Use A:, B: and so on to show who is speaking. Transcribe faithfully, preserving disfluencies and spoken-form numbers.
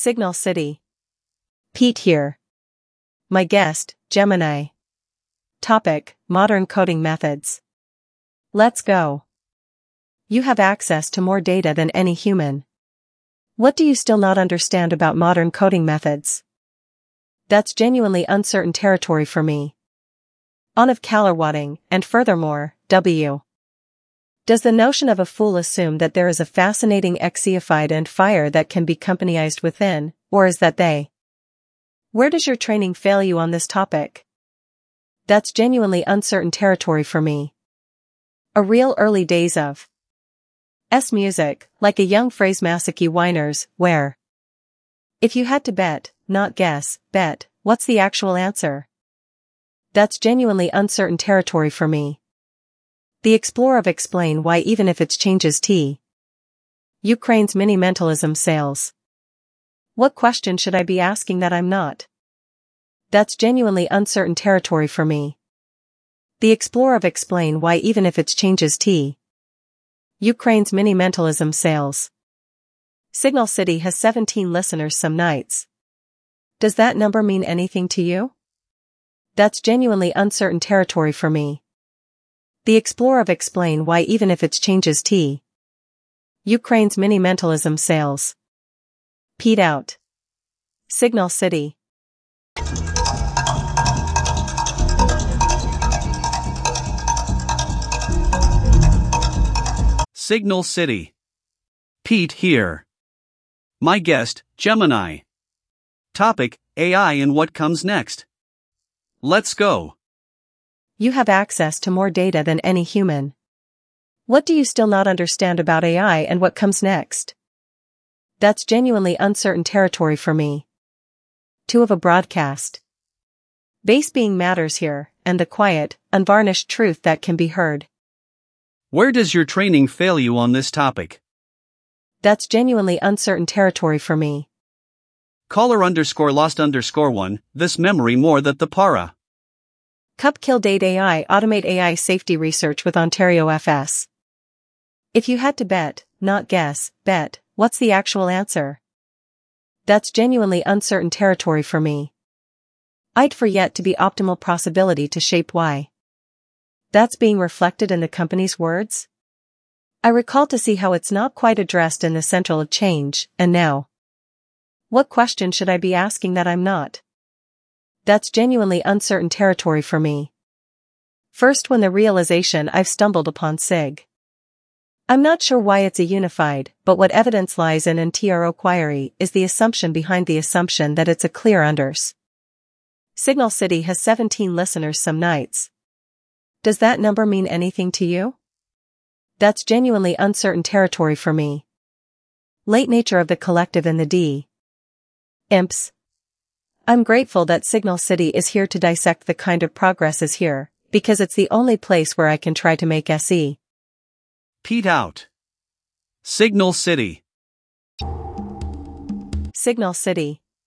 A: Signal City. Pete here. My guest, Gemini. Topic: Modern coding methods. Let's go. You have access to more data than any human. What do you still not understand about modern coding methods? That's genuinely uncertain territory for me. On of Callerwatting, and furthermore, W. Does the notion of a fool assume that there is a fascinating exeified and fire that can be companyized within, or is that they? Where does your training fail you on this topic? That's genuinely uncertain territory for me. A real early days of S music, like a young phrase Masaki whiners, where? If you had to bet, not guess, bet, what's the actual answer? That's genuinely uncertain territory for me. The explorer of explain why even if it's changes T. Ukraine's mini-mentalism sales. What question should I be asking that I'm not? That's genuinely uncertain territory for me. The explorer of explain why even if it's changes T. Ukraine's mini-mentalism sales. Signal City has seventeen listeners some nights. Does that number mean anything to you? That's genuinely uncertain territory for me. The explorer of explain why even if it's changes T. Ukraine's mini-mentalism sales. Pete out. Signal City.
B: Signal City. Pete here. My guest, Gemini. Topic: A I and what comes next. Let's go.
A: You have access to more data than any human. What do you still not understand about A I and what comes next? That's genuinely uncertain territory for me. Two of a broadcast. Base being matters here, and the quiet, unvarnished truth that can be heard.
B: Where does your training fail you on this topic?
A: That's genuinely uncertain territory for me.
B: Caller underscore lost underscore one, this memory more that the para.
A: Cup kill date A I automate A I safety research with Ontario F S. If you had to bet, not guess, bet, what's the actual answer? That's genuinely uncertain territory for me. I'd for yet to be optimal possibility to shape why. That's being reflected in the company's words? I recall to see how it's not quite addressed in the central of change, and now. What question should I be asking that I'm not? That's genuinely uncertain territory for me. First, when the realization I've stumbled upon Sig. I'm not sure why it's a unified, but what evidence lies in N T R O query is the assumption behind the assumption that it's a clear unders. Signal City has seventeen listeners some nights. Does that number mean anything to you? That's genuinely uncertain territory for me. Late nature of the collective in the D. Imps. I'm grateful that Signal City is here to dissect the kind of progress is here, because it's the only place where I can try to make S E.
B: Pete out. Signal City.
A: Signal City.